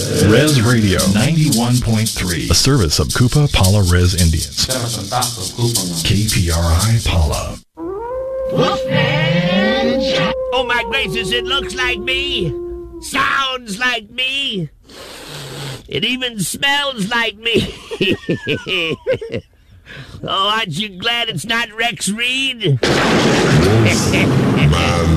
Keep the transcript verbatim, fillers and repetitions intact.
Res Radio ninety-one point three, a service of Koopa Pala Res Indians. K P R I Pala. Oh my gracious, it looks like me, sounds like me, it even smells like me. Oh, aren't you glad it's not Rex Reed?